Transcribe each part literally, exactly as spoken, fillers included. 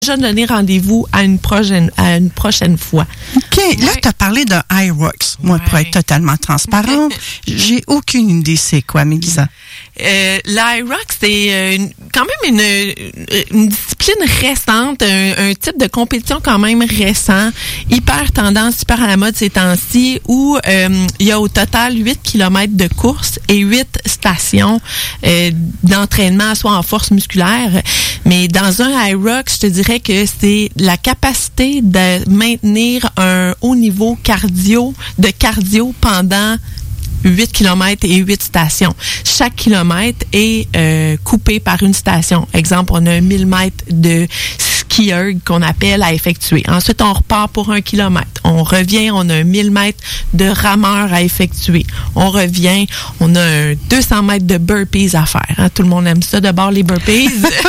déjà donné rendez-vous à une prochaine, à une prochaine fois. OK. Ouais. Là, tu as parlé de Hyrox. Moi, ouais. Pour être totalement transparente, j'ai aucune idée c'est quoi, Mélisa. Euh, L'Hyrox, c'est euh, une, quand même une, une discipline récente, un, un type de compétition quand même récent, hyper tendance, hyper à la mode ces temps-ci, où euh, il y a au total huit kilomètres de course et huit stations euh, d'entraînement, soit en force musculaire. Mais dans un Hyrox, je te dirais que c'est la capacité de maintenir un haut niveau cardio, de cardio pendant huit kilomètres et huit stations. Chaque kilomètre est euh, coupé par une station. Exemple, on a mille mètres de ski erg qu'on appelle à effectuer. Ensuite, on repart pour un kilomètre. On revient, on a mille mètres de rameur à effectuer. On revient, on a deux cents mètres de burpees à faire. Hein? Tout le monde aime ça, de bord les burpees.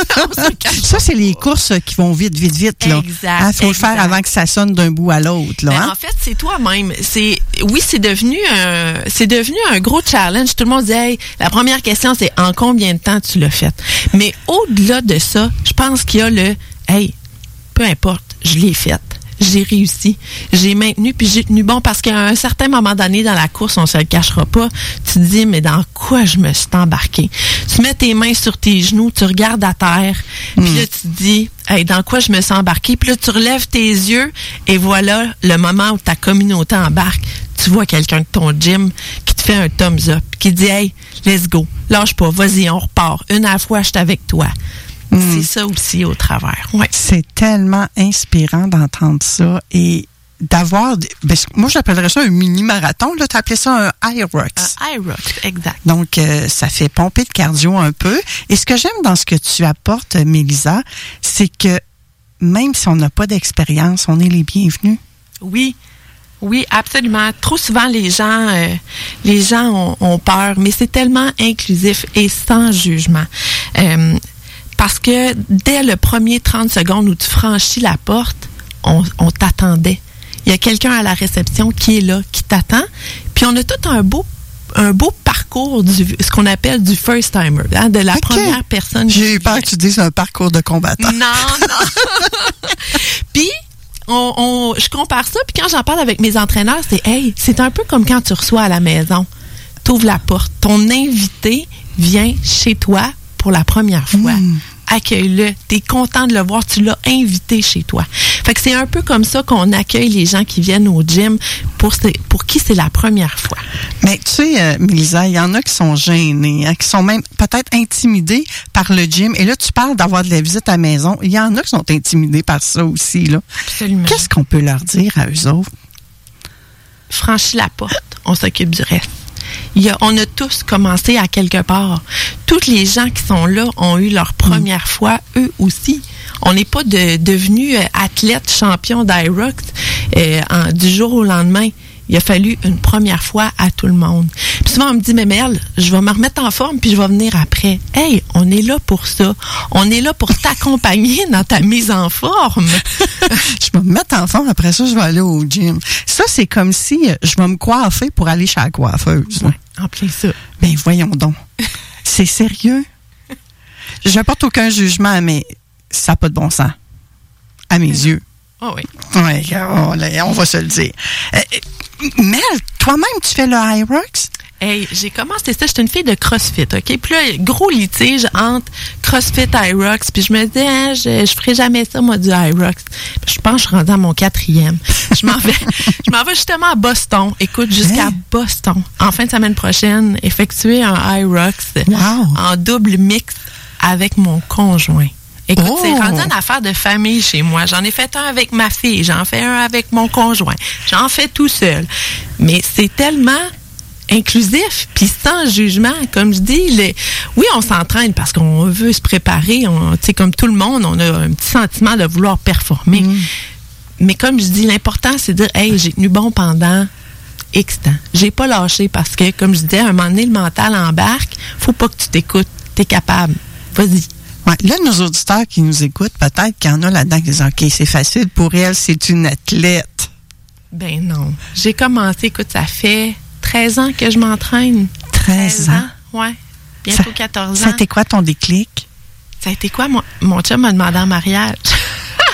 Ça, c'est les courses qui vont vite, vite, vite. Là. Exact. Il hein, faut le faire avant que ça sonne d'un bout à l'autre. Là, ben, hein? En fait, c'est toi-même. C'est oui, c'est devenu un, c'est devenu un gros challenge. Tout le monde dit, hey, la première question, c'est en combien de temps tu l'as fait? Mais au-delà de ça, je pense qu'il y a le, hey, peu importe, je l'ai faite. J'ai réussi, j'ai maintenu, puis j'ai tenu bon, parce qu'à un certain moment donné dans la course, on se le cachera pas, tu te dis, mais dans quoi je me suis embarqué? Tu mets tes mains sur tes genoux, tu regardes à terre, puis mm. là, tu te dis, hey, dans quoi je me suis embarqué? Puis là, tu relèves tes yeux, et voilà le moment où ta communauté embarque. Tu vois quelqu'un de ton gym qui te fait un thumbs up, qui dit, hey, let's go, lâche pas, vas-y, on repart. Une à la fois, je suis avec toi. Mm. C'est ça aussi au travers. Ouais. C'est tellement inspirant d'entendre ça et d'avoir... Ben, moi, j'appellerais ça un mini-marathon. Là, tu appelais ça un Hyrox. Un Hyrox, exact. Donc, euh, ça fait pomper le cardio un peu. Et ce que j'aime dans ce que tu apportes, Mélisa, c'est que même si on n'a pas d'expérience, on est les bienvenus. Oui. Oui, absolument. Trop souvent, les gens, euh, les gens ont, ont peur, mais c'est tellement inclusif et sans jugement. Euh, Parce que dès le premier trente secondes où tu franchis la porte, on, on t'attendait. Il y a quelqu'un à la réception qui est là, qui t'attend. Puis on a tout un beau un beau parcours, du ce qu'on appelle du first timer, hein, de la okay. première personne. J'ai eu peur que tu dises un parcours de combattant. Non, non. Puis, on, on, je compare ça, puis quand j'en parle avec mes entraîneurs, c'est, hey, c'est un peu comme quand tu reçois à la maison. Tu ouvres la porte. Ton invité vient chez toi pour la première fois. Mmh. Accueille-le. Tu es content de le voir. Tu l'as invité chez toi. Fait que c'est un peu comme ça qu'on accueille les gens qui viennent au gym pour, pour qui c'est la première fois. Mais tu sais, euh, Mélisa, il y en a qui sont gênés, hein, qui sont même peut-être intimidés par le gym. Et là, tu parles d'avoir de la visite à la maison. Il y en a qui sont intimidés par ça aussi. Là. Absolument. Qu'est-ce qu'on peut leur dire à eux autres? Franchis la porte. On s'occupe du reste. Il y a, on a tous commencé à quelque part. Tous les gens qui sont là ont eu leur première mmh. fois, eux aussi. On n'est pas de, devenus euh, athlètes champions d'Hyrox euh, en, du jour au lendemain. Il a fallu une première fois à tout le monde. Puis souvent, on me dit, mais Mel, je vais me remettre en forme puis je vais venir après. Hey, on est là pour ça. On est là pour t'accompagner dans ta mise en forme. Je vais me mettre en forme, après ça, je vais aller au gym. Ça, c'est comme si je vais me coiffer pour aller chez la coiffeuse. Oui, en plein ça. Ben voyons donc. C'est sérieux? Je n'apporte aucun jugement, mais ça n'a pas de bon sens. À mes yeux. Oh oui. Oui, oh, là, on va se le dire. Euh, Mel, toi-même, tu fais le Hyrox? Hey, j'ai commencé ça, j'étais une fille de CrossFit, OK? Puis là, gros litige entre CrossFit et Hyrox. Puis je me disais, hein, je, je ferai jamais ça, moi, du Hyrox. Puis je pense que je suis rendue à mon quatrième. Je m'en vais, je m'en vais justement à Boston. Écoute, jusqu'à hey. Boston. En fin de semaine prochaine, effectuer un Hyrox wow. en double mix avec mon conjoint. Écoute, oh. c'est rendu une affaire de famille chez moi. J'en ai fait un avec ma fille, j'en fais un avec mon conjoint, j'en fais tout seul. Mais c'est tellement inclusif, puis sans jugement, comme je dis. Les... Oui, on s'entraîne parce qu'on veut se préparer. Tu sais, comme tout le monde, on a un petit sentiment de vouloir performer. Mm. Mais comme je dis, l'important, c'est de dire, hey, j'ai tenu bon pendant X temps. J'ai pas lâché parce que, comme je disais, à un moment donné, le mental embarque. Faut pas que tu t'écoutes. T'es capable. Vas-y. Ouais, là, nos auditeurs qui nous écoutent, peut-être qu'il y en a là-dedans qui disent, OK, c'est facile pour elle, c'est une athlète. Ben non. J'ai commencé, écoute, ça fait treize ans que je m'entraîne. treize ans? Oui. Bientôt ça, quatorze ans. Ça a été quoi ton déclic? Ça a été quoi? Mon, mon chum m'a demandé en mariage.